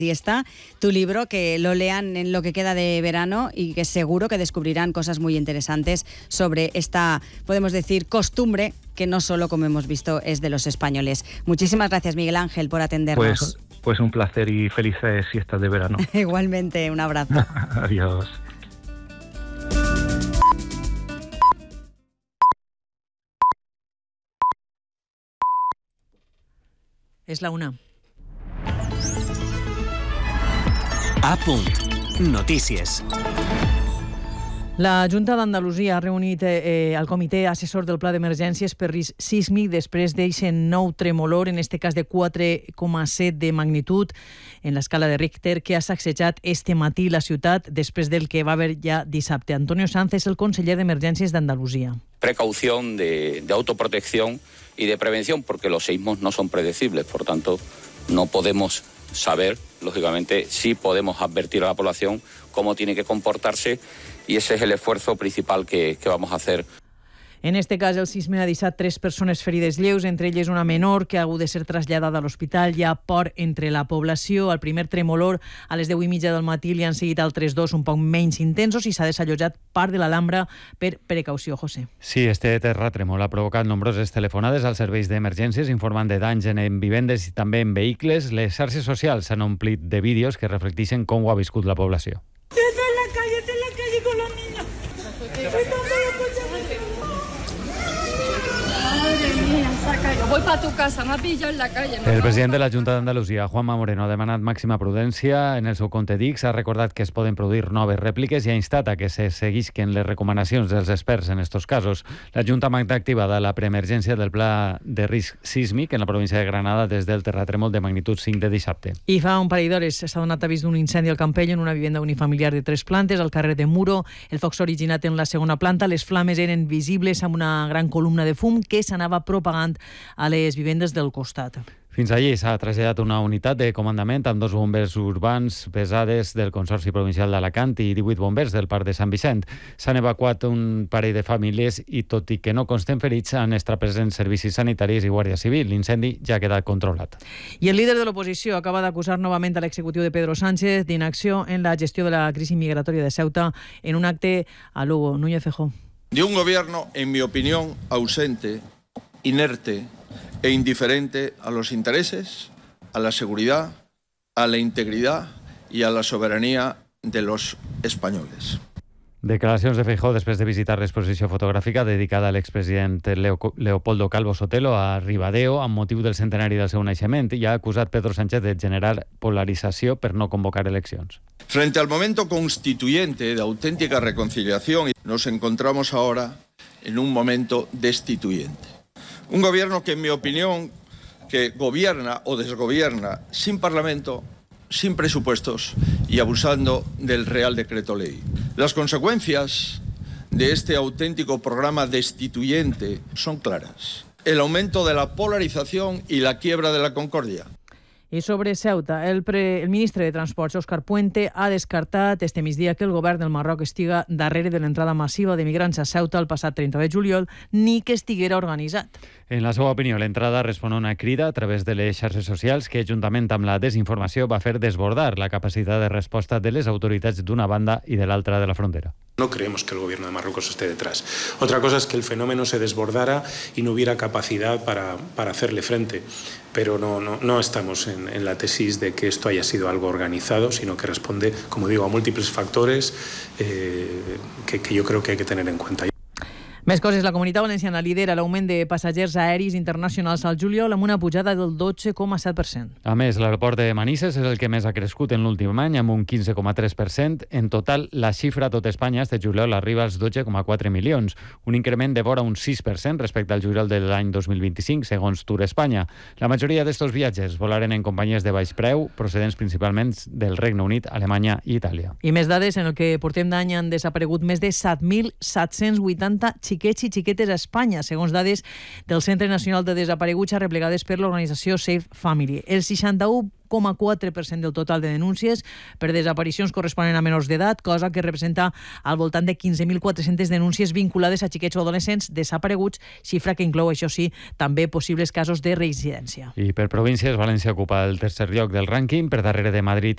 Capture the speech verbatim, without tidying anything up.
Y está tu libro, que lo lean en lo que queda de verano y que seguro que descubrirán cosas muy interesantes sobre esta, podemos decir, costumbre que no solo, como hemos visto, es de los españoles. Muchísimas gracias, Miguel Ángel, por atendernos. Pues, pues un placer y felices fiestas de verano. Igualmente, un abrazo. Adiós. És la una. A punt. Notícies. La Junta d'Andalusia ha reunit eh, el comitè assessor del Pla d'Emergències per risc sísmic després d'aquest nou tremolor, en este cas de quatre coma set de magnitud en l'escala de Richter, que ha sacsejat este matí la ciutat després del que va haver ja dissabte. Antonio Sanz és el conseller d'Emergències d'Andalusia. Precaución de, de autoprotección y de prevención, porque los seísmos no son predecibles, por tanto no podemos saber, lógicamente, sí podemos advertir a la población cómo tiene que comportarse, y ese es el esfuerzo principal que, que vamos a hacer. En este cas, el sisme ha deixat tres persones ferides lleus, entre elles una menor que ha hagut de ser traslladada a l'hospital. Hi ha por entre la població. El primer tremolor a les deu i mitja del matí li han seguit altres dos un poc menys intensos i s'ha desallotjat part de l'Alhambra per precaució. José. Sí, este terratrèmol ha provocat nombroses telefonades als serveis d'emergències informant de danys en vivendes i també en vehicles. Les xarxes socials s'han omplit de vídeos que reflecteixen com ho ha viscut la població. Estoy en la calle, estoy en la calle con los niños. Voy para tu casa, me ha pillado en la calle. No, el president de la Junta d'Andalusia, Juanma Moreno, ha demanat màxima prudència. En el seu compte d'X ha recordat que es poden produir noves rèpliques i ha instat a que se seguisquen les recomanacions dels experts en aquests casos. La Junta mantén activada la preemergència del pla de risc sísmic en la província de Granada des del terratrèmol de magnitud cinc de dissabte. I fa un parell d'hores s'ha donat avís d'un incendi al Campello en una vivenda unifamiliar de tres plantes al carrer de Muro. El foc s'ha originat en la segona planta. Les flames eren visibles amb una gran columna de fum que s'anava propagant a les vivendes del costat. Fins allí s'ha traslladat una unitat de comandament amb dos bombers urbans pesades del Consorci Provincial d'Alacant i divuit bombers del Parc de Sant Vicent. S'han evacuat un parell de famílies i, tot i que no consten ferits, han estat presents servicis sanitaris i Guàrdia Civil. L'incendi ja ha quedat controlat. I el líder de l'oposició acaba d'acusar novament a l'executiu de Pedro Sánchez d'inacció en la gestió de la crisi migratòria de Ceuta en un acte a Lugo. Núñez Feijóo. De un gobierno, en mi opinión, ausente, inerte e indiferente a los intereses, a la seguridad, a la integridad y a la soberanía de los españoles. Declaracions de Feijóo després de visitar l'exposició fotogràfica dedicada a l'expresident Leo, Leopoldo Calvo Sotelo a Ribadeo amb motiu del centenari del seu naixement i ha acusat Pedro Sánchez de generar polarització per no convocar eleccions. Frente al momento constituyente de auténtica reconciliación, nos encontramos ahora en un momento destituyente. Un gobierno que, en mi opinión, que gobierna o desgobierna sin Parlamento, sin presupuestos y abusando del Real Decreto Ley. Las consecuencias de este auténtico programa destituyente son claras. El aumento de la polarización y la quiebra de la concordia. I sobre Ceuta, el, pre, el ministre de Transports, Òscar Puente, ha descartat este migdia que el govern del Marroc estiga darrere de l'entrada massiva de migrants a Ceuta el passat trenta de juliol, ni que estiguera organitzat. En la seva opinió, l'entrada respon a una crida a través de les xarxes socials que, juntament amb la desinformació, va fer desbordar la capacitat de resposta de les autoritats d'una banda i de l'altra de la frontera. No creemos que el gobierno de Marruecos esté detrás. Otra cosa es que el fenómeno se desbordara y no hubiera capacidad para, para hacerle frente. Pero no, no, no estamos en, en la tesis de que esto haya sido algo organizado, sino que responde, como digo, a múltiples factores eh, que, que yo creo que hay que tener en cuenta. Més coses. La Comunitat Valenciana lidera l'augment de passatgers aeris internacionals al juliol amb una pujada del dotze coma set per cent. A més, l'aeroport de Manises és el que més ha crescut en l'últim any, amb un quinze coma tres per cent. En total, la xifra a tot Espanya este juliol arriba als dotze coma quatre milions, un increment de vora un sis per cent respecte al juliol de l'any dos mil vint-i-cinc, segons Tour Espanya. La majoria d'estos viatges volaren en companyies de baix preu, procedents principalment del Regne Unit, Alemanya i Itàlia. I més dades, en el que portem d'any han desaparegut més de set mil set-cents vuitanta xiquets i xiquetes a Espanya, segons dades del Centre Nacional de Desapareguts arreplegades per l'organització Safe Family. El seixanta-u coma quatre per cent del total de denúncies per desaparicions corresponen a menors d'edat, cosa que representa al voltant de quinze mil quatre-centes denúncies vinculades a xiquets o adolescents desapareguts, xifra que inclou, això sí, també possibles casos de reincidència. I per províncies, València ocupa el tercer lloc del rànquing, per darrere de Madrid